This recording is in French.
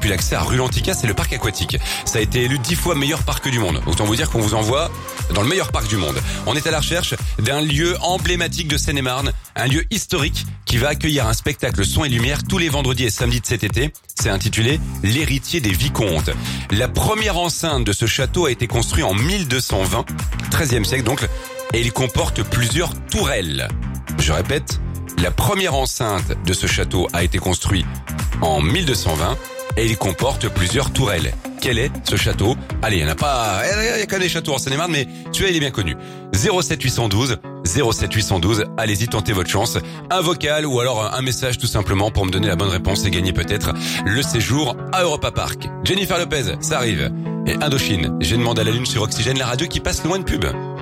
puis l'accès à Rulantica, c'est le parc aquatique. Ça a été élu 10 fois meilleur parc du monde. Autant vous dire qu'on vous envoie dans le meilleur parc du monde. On est à la recherche d'un lieu emblématique de Seine-et-Marne, un lieu historique qui va accueillir un spectacle son et lumière tous les vendredis et samedis de cet été. C'est intitulé L'héritier des vicomtes. La première enceinte de ce château a été construite en 1220, 13e siècle donc, et il comporte plusieurs tourelles. Je répète, la première enceinte de ce château a été construite en 1220 et il comporte plusieurs tourelles. Quel est ce château? Allez, il y a quand même des châteaux en Seine-et-Marne, mais celui-là il est bien connu. 07 812 allez-y, tentez votre chance. Un vocal ou alors un message tout simplement pour me donner la bonne réponse et gagner peut-être le séjour à Europa Park. Jennifer Lopez, ça arrive. Et Indochine, j'ai demandé à la lune sur Oxygène, la radio qui passe loin de pub.